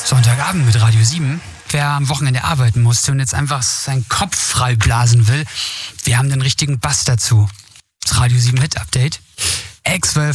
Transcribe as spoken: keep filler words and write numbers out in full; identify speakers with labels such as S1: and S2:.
S1: Sonntagabend mit Radio sieben. Wer am Wochenende arbeiten musste und jetzt einfach seinen Kopf frei blasen will, wir haben den richtigen Bass dazu. Das Radio sieben Hit Update. Axwell